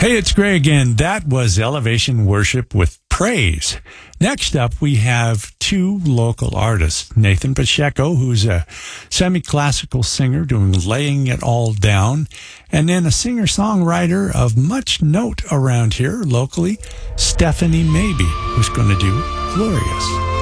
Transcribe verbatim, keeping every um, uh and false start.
Hey, it's Greg, and that was Elevation Worship with Praise. Next up, we have two local artists. Nathan Pacheco, who's a semi-classical singer doing Laying It All Down, and then a singer-songwriter of much note around here locally, Stephanie Maybe, who's going to do Glorious.